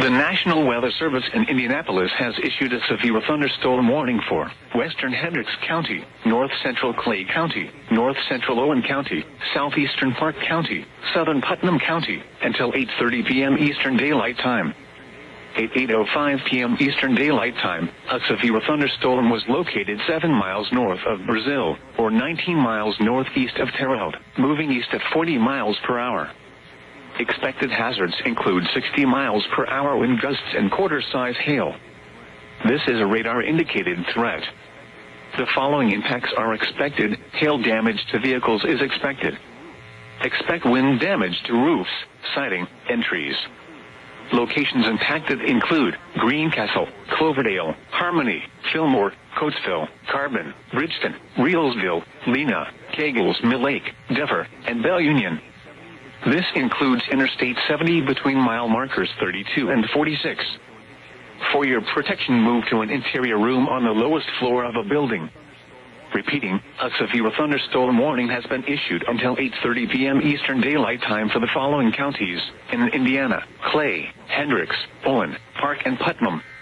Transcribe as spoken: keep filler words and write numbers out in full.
The National Weather Service in Indianapolis has issued a severe thunderstorm warning for western Hendricks County, north central Clay County, north central Owen County, southeastern Park County, southern Putnam County, until eight thirty p m Eastern Daylight Time. At eight oh five p m Eastern Daylight Time, a severe thunderstorm was located seven miles north of Brazil, or nineteen miles northeast of Terre Haute, moving east at forty miles per hour. Expected hazards include sixty miles per hour wind gusts and quarter-size hail. This is a radar-indicated threat. The following impacts are expected. Hail damage to vehicles is expected. Expect wind damage to roofs, siding, and trees. Locations impacted include Greencastle, Cloverdale, Harmony, Fillmore, Coatesville, Carbon, Bridgeton, Reelsville, Lena, Kegels Mill Lake, Dever, and Belle Union. This includes Interstate seventy between mile markers thirty-two and forty-six. For your protection, move to an interior room on the lowest floor of a building. Repeating, a severe thunderstorm warning has been issued until eight thirty p m Eastern Daylight Time for the following counties in Indiana: Clay, Hendricks, Owen, Park, and Putnam.